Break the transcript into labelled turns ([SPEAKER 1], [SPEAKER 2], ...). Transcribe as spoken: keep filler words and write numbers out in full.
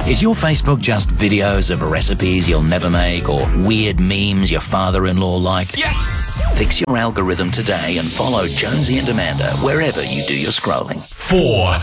[SPEAKER 1] Is your Facebook just videos of recipes you'll never make or weird memes your father-in-law like?
[SPEAKER 2] Yes!
[SPEAKER 1] Fix your algorithm today and follow Jonesy and Amanda wherever you do your scrolling.
[SPEAKER 2] Four.